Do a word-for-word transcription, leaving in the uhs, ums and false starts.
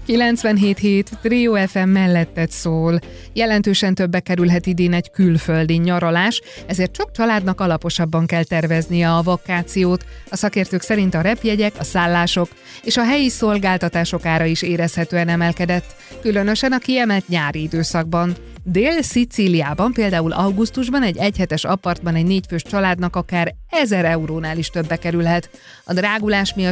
kilencvenhét hét Trio ef em melletted szól. Jelentősen többe kerülhet idén egy külföldi nyaralás, ezért sok családnak alaposabban kell terveznie a vakációt. A szakértők szerint a repjegyek, a szállások és a helyi szolgáltatások ára is érezhetően emelkedett, különösen a kiemelt nyári időszakban. Dél-Szicíliában például augusztusban egy egyhetes apartban egy négyfős családnak akár ezer eurónál is többe kerülhet. A drágulás miatt